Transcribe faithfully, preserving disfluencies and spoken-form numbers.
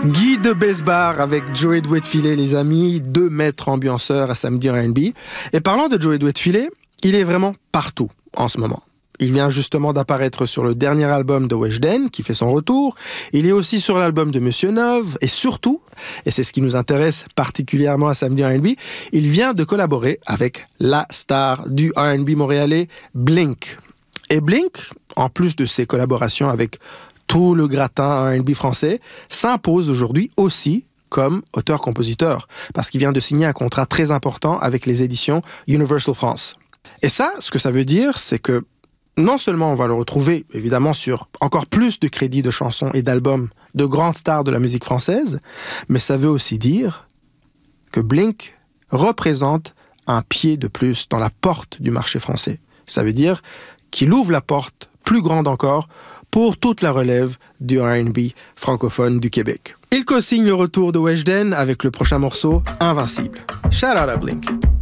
Guy de Besbar avec Joey Douet-Filet, les amis, deux maîtres ambianceurs à Samedi R and B. Et parlant de Joey Douet-Filet, il est vraiment partout en ce moment. Il vient justement d'apparaître sur le dernier album de Weshden, qui fait son retour. Il est aussi sur l'album de Monsieur Neuve. Et surtout, et c'est ce qui nous intéresse particulièrement à Samedi R and B, il vient de collaborer avec la star du R and B montréalais, Blink. Et Blink, en plus de ses collaborations avec tout le gratin R and B français, s'impose aujourd'hui aussi comme auteur-compositeur, parce qu'il vient de signer un contrat très important avec les éditions Universal France. Et ça, ce que ça veut dire, c'est que non seulement on va le retrouver, évidemment, sur encore plus de crédits de chansons et d'albums de grandes stars de la musique française, mais ça veut aussi dire que Blink représente un pied de plus dans la porte du marché français. Ça veut dire qu'il ouvre la porte plus grande encore pour toute la relève du R and B francophone du Québec. Il co-signe le retour de Weshden avec le prochain morceau, Invincible. Shout out à Blink.